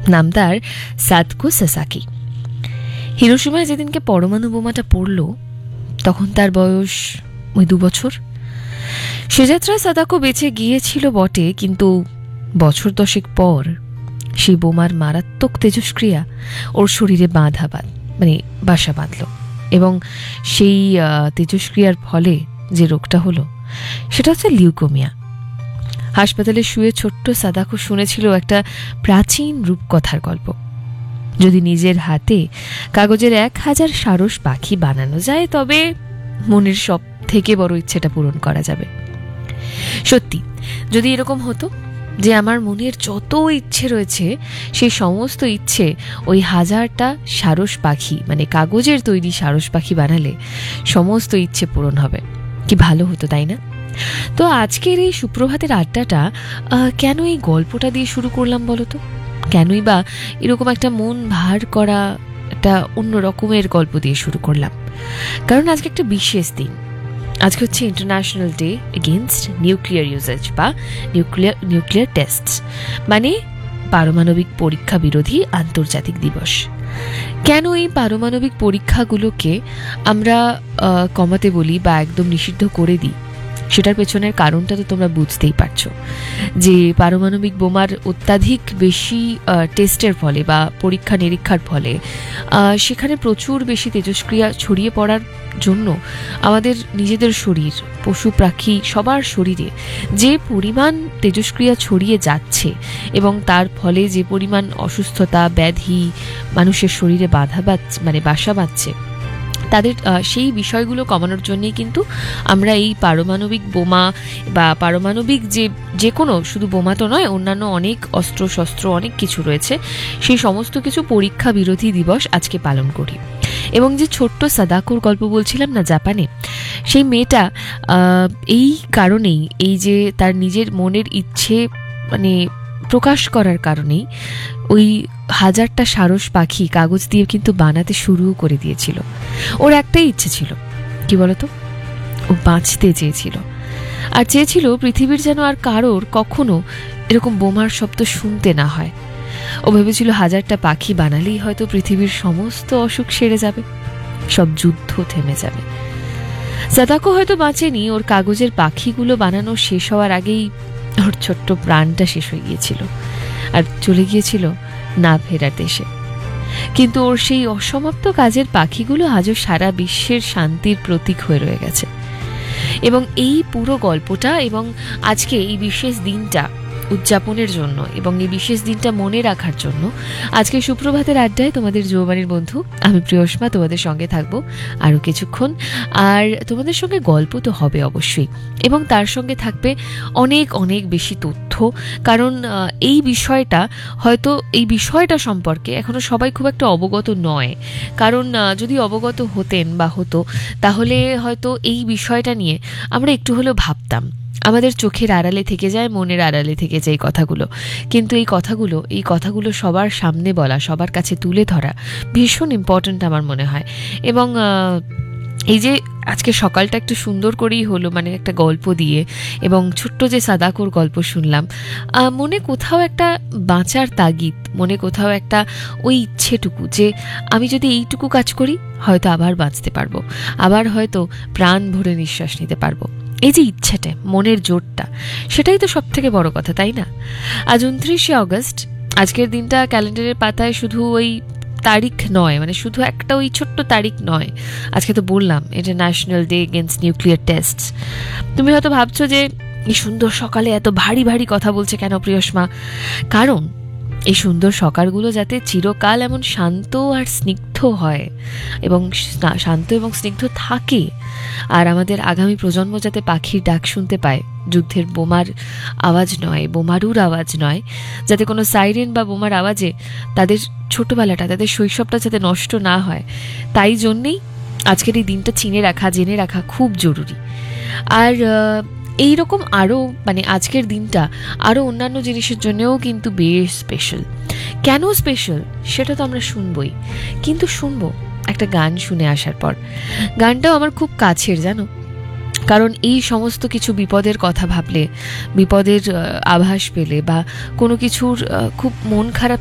নাম তার সাদকো সাসাকি। হিরোশিমায় যেদিনকে পরমাণু বোমাটা পড়ল তখন তার বয়স ওই 2 বছর। সে যাত্রায় সাদাকো বেঁচে গিয়েছিল বটে, কিন্তু বছর 10 পর সেই বোমার মারাত্মক তেজস্ক্রিয়া ওর শরীরে বাসা বাঁধল, এবং সেই তেজস্ক্রিয়ার ফলে যে রোগটা হলো সেটা হচ্ছে লিউকোমিয়া। হাসপাতালে শুয়ে ছোট্ট সাদাকো শুনেছিল একটা প্রাচীন রূপকথার গল্প। যদি নিজের হাতে কাগজের 1000 সারস পাখি বানানো যায় তবে মনের সব থেকে বড় ইচ্ছেটা পূরণ করা যাবে। সত্যি, যদি এরকম হতো যে আমার মনের যত ইচ্ছে রয়েছে সেই সমস্ত ইচ্ছে ওই 1000টা সারস পাখি, মানে কাগজের তৈরি সারস পাখি বানালে সমস্ত ইচ্ছে পূরণ হবে, কি ভালো হতো, তাই না? তো আজকের এই সুপ্রভাতের আড্ডাটা কেন এই গল্পটা দিয়ে শুরু করলাম বলো তো? কেনই বা এরকম একটা মন ভার করা একটা অন্য রকমের গল্প দিয়ে শুরু করলাম? কারণ আজকে একটা বিশেষ দিন। আজকে হচ্ছে international day against nuclear uses বা নিউক্লিয়ার টেস্টস, মানে পারমাণবিক পরীক্ষা বিরোধী আন্তর্জাতিক দিবস। কেন এই পারমাণবিক পরীক্ষাগুলোকে আমরা কমাতে বলি বা একদম নিষিদ্ধ করে দিই, সেটার পেছনের কারণটা তো তোমরা বুঝতেই পারছো। যে পারমাণবিক বোমার অত্যাধিক বেশি টেস্টের ফলে বা পরীক্ষা নিরীক্ষার ফলে সেখানে প্রচুর বেশি তেজস্ক্রিয়া ছড়িয়ে পড়ার জন্য আমাদের নিজেদের শরীর, পশু পাখি সবার শরীরে যে পরিমাণ তেজস্ক্রিয়া ছড়িয়ে যাচ্ছে এবং তার ফলে যে পরিমাণ অসুস্থতা, ব্যাধি মানুষের শরীরে বাসা বাঁধছে, তাদের সেই বিষয়গুলো কমানোর জন্যই কিন্তু আমরা এই পারমাণবিক বোমা বা পারমাণবিক যে কোনো, শুধু বোমা তো নয়, অন্যান্য অনেক অস্ত্রশস্ত্র অনেক কিছু রয়েছে, সেই সমস্ত কিছু পরীক্ষা বিরোধী দিবস আজকে পালন করি। এবং যে ছোট্ট সাদাকোর গল্প বলছিলাম না জাপানে, সেই মেয়েটা এই কারণেই, এই যে তার নিজের মনের ইচ্ছে মানে প্রকাশ করার কারণেই ওই 1000টা সারস পাখি কাগজ দিয়ে কিন্তু বানাতে শুরু করে দিয়েছিল। ওর একটাই ইচ্ছে ছিল, কি বলতো? ও বাঁচতে চেয়েছিল, আর চেয়েছিল পৃথিবীর যেন আর কারোর কখনো এরকম বোমার শব্দ শুনতে না হয়। ও ভেবেছিল 1000টা পাখি বানালেই হয়তো পৃথিবীর সমস্ত অসুখ সেরে যাবে, সব যুদ্ধ থেমে যাবে। সাদাকো হয়তো বাঁচেনি, ওর কাগজের পাখিগুলো বানানো শেষ হওয়ার আগেই ওর ছোট্ট প্রাণটা শেষ হয়ে গিয়েছিল আর চলে গিয়েছিল না ফেরার দেশে। কিন্তু ওর সেই অসমাপ্ত কাজের পাখিগুলো আজও সারা বিশ্বের শান্তির প্রতীক হয়ে রয়ে গেছে। এবং এই পুরো গল্পটা এবং আজকে এই বিশেষ দিনটা উদযাপনের জন্য এবং এই বিশেষ দিনটা মনে রাখার জন্য আজকে সুপ্রভাতের আড্ডায় তোমাদের যৌবনের বন্ধু আমি প্রিয়সমা তোমাদের সঙ্গে থাকবো আরও কিছুক্ষণ। আর তোমাদের সঙ্গে গল্প তো হবে অবশ্যই, এবং তার সঙ্গে থাকবে অনেক অনেক বেশি তথ্য। কারণ এই বিষয়টা সম্পর্কে এখনো সবাই খুব একটা অবগত নয়। কারণ যদি অবগত হতেন বা হতো, তাহলে হয়তো এই বিষয়টা নিয়ে আমরা একটু হলেও ভাবতাম। আমাদের চোখের আড়ালে থেকে যায়, মনের আড়ালে থেকে যায় কথাগুলো, কিন্তু এই কথাগুলো সবার সামনে বলা, সবার কাছে তুলে ধরা ভীষণ ইম্পর্ট্যান্ট আমার মনে হয়। এবং এই যে আজকে সকালটা একটু সুন্দর করেই হলো, মানে একটা গল্প দিয়ে, এবং ছোট্ট যে সাদাকোর গল্প শুনলাম, মনে কোথাও একটা বাঁচার তাগিদ, মনে কোথাও একটা ওই ইচ্ছেটুকু যে আমি যদি এইটুকু কাজ করি হয়তো আবার বাঁচতে পারবো, আবার হয়তো প্রাণ ভরে নিঃশ্বাস নিতে পারবো। এই যে ইচ্ছেটা, মনের জোরটা, সেটাই তো সব থেকে বড় কথা, তাই না? আজ 29শে অগস্ট। আজকের দিনটা ক্যালেন্ডারের পাতায় শুধু ওই তারিখ নয়, মানে শুধু একটা ওই ছোট্ট তারিখ নয়। আজকে তো বললাম international day against nuclear tastes. তুমি হয়তো ভাবছো যে এই সুন্দর সকালে এত ভারী ভারী কথা বলছে কেন প্রিয়সমা? কারণ এই সুন্দর সকালগুলো যাতে চিরকাল এমন শান্ত আর স্নিগ্ধ হয় এবং শান্ত এবং স্নিগ্ধ থাকে, আর আমাদের আগামী প্রজন্ম যাতে পাখির ডাক শুনতে পায়, যুদ্ধের বোমার আওয়াজ নয়, বোমারুর আওয়াজ নয়, যাতে কোনো সাইরেন বা বোমার আওয়াজে তাদের ছোটবেলাটা, তাদের শৈশবটা যাতে নষ্ট না হয়, তাই জন্যেই আজকের এই দিনটা জেনে রাখা খুব জরুরি। আর এইরকম আরও, মানে আজকের দিনটা আরও অন্যান্য জিনিসের জন্যও কিন্তু বেশ স্পেশাল। কেন স্পেশাল সেটা তো আমরা শুনবই, কিন্তু শুনবো একটা গান শুনে আসার পর। গানটাও আমার খুব কাছের, জানো, কারণ এই সমস্ত কিছু বিপদের কথা ভাবলে, বিপদের আভাস পেলে বা কোনো কিছুর খুব মন খারাপ